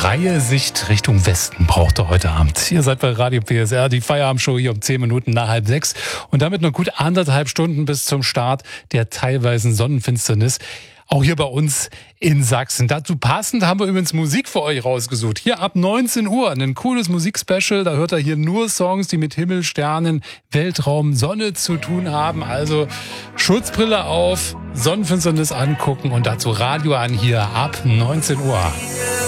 freie Sicht Richtung Westen braucht ihr heute Abend. Ihr seid bei Radio PSR, die Feierabendshow hier um 10 Minuten nach 5:30 und damit noch gut 1,5 Stunden bis zum Start der teilweisen Sonnenfinsternis. Auch hier bei uns in Sachsen. Dazu passend haben wir übrigens Musik für euch rausgesucht. Hier ab 19 Uhr ein cooles Musikspecial. Da hört ihr hier nur Songs, die mit Himmel, Sternen, Weltraum, Sonne zu tun haben. Also Schutzbrille auf, Sonnenfinsternis angucken und dazu Radio an hier ab 19 Uhr.